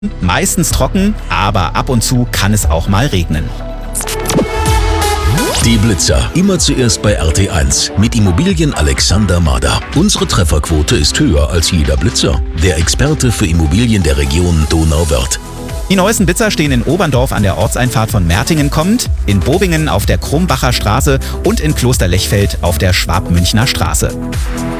Meistens trocken, aber ab und zu kann es auch mal regnen. Die Blitzer, immer zuerst bei RT1 mit Immobilien Alexander Mader. Unsere Trefferquote ist höher als jeder Blitzer. Der Experte für Immobilien der Region Donauwörth. Die neuesten Blitzer stehen in Oberndorf an der Ortseinfahrt von Mertingen kommend, in Bobingen auf der Krumbacher Straße und in Klosterlechfeld auf der Schwabmünchner Straße.